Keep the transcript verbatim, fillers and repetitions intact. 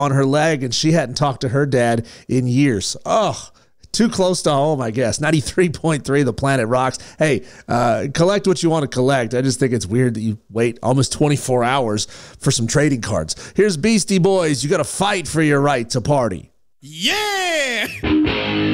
on her leg, and she hadn't talked to her dad in years. Oh, too close to home, I guess. ninety-three point three, The Planet rocks. Hey, uh, collect what you want to collect. I just think it's weird that you wait almost twenty-four hours for some trading cards. Here's Beastie Boys. You got to fight for your right to party. Yeah!